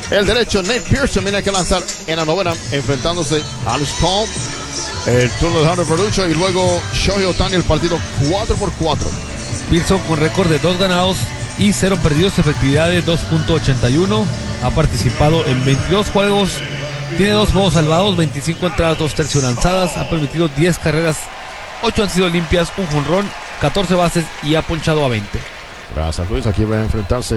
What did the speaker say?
El derecho, Nate Pearson, viene que lanzar en la novena, enfrentándose a Alex Cobb. El turno de Hunter Verduccio y luego Shohei Ohtani, el partido 4-4. Pearson con récord de 2 ganados y 0 perdidos, efectividad de 2.81. Ha participado en 22 juegos, tiene 2 juegos salvados, 25 entradas, 2 tercios lanzadas, ha permitido 10 carreras, 8 han sido limpias, un jonrón, 14 bases y ha ponchado a 20. Gracias, Luis. Aquí va a enfrentarse